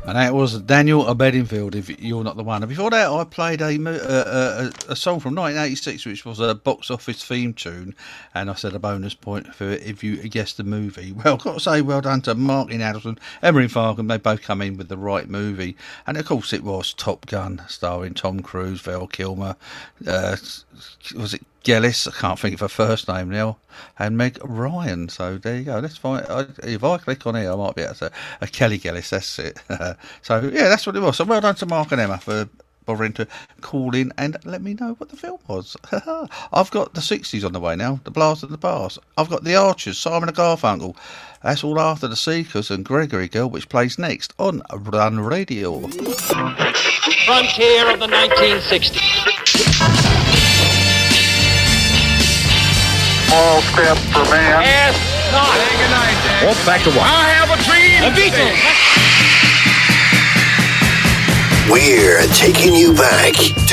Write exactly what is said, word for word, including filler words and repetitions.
And that was Daniel Bedingfield, If You're Not the One. And before that, I played a, uh, a, a song from nineteen eighty-six, which was a box office theme tune. And I said a bonus point for it if you guessed the movie. Well, I've got to say well done to Martin Adelson, Emery Fargan. They both come in with the right movie. And of course, it was Top Gun, starring Tom Cruise, Val Kilmer. Uh, was it Gillis? I can't think of her first name now. And Meg Ryan. So there you go. Let's find. I, if I click on here, I might be able to. Uh, Kelly Gillis. That's it. So yeah, that's what it was. So well done to Mark and Emma for bothering to call in and let me know what the film was. I've got the sixties on the way now. The Blast of the Past. I've got The Archers, Simon and Garfunkel. That's all after The Seekers and Gregory Girl, which plays next on Run Radio. Frontier of the nineteen sixties. All script for man. Yes, not. Say goodnight, Jack. Well, back to what? I have a dream. The Beatles. We're taking you back